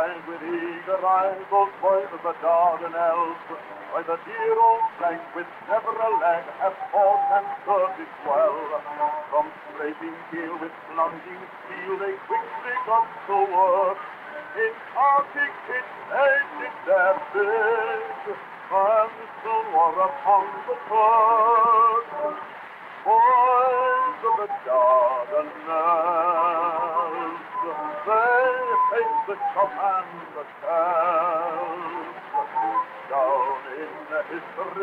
And with eager eyes those boys of the Dardanelles, by the dear old bank with never a lag, have fought and served it well. From scraping keel with plunging steel, they quickly got to work. In Arctic pits they did their bid, and soon were upon the perch. Boys of the Dardanelles, they hate the shot and the shells. Down in history